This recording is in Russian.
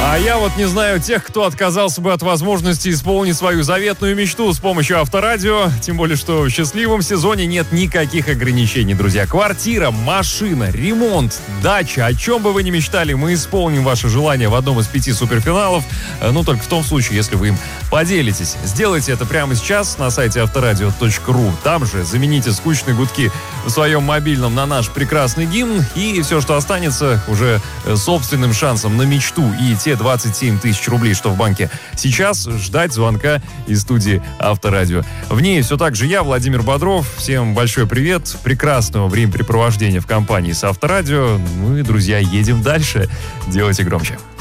А я вот не знаю тех, кто отказался бы от возможности исполнить свою заветную мечту с помощью Авторадио. Тем более, что в счастливом сезоне нет никаких ограничений, друзья. Квартира, машина, ремонт, дача. О чем бы вы ни мечтали, мы исполним ваше желание в одном из 5 суперфиналов. Но только в том случае, если вы им поделитесь. Сделайте это прямо сейчас на сайте авторадио.ру. Там же замените скучные гудки в своем мобильном на наш прекрасный гимн. И все, что останется, уже собственным шансом на мечту и те 27 тысяч рублей, что в банке сейчас, ждать звонка из студии Авторадио. В ней все так же я, Владимир Бодров. Всем большой привет, прекрасного времяпрепровождения в компании с Авторадио. Ну и, друзья, едем дальше. Делайте громче.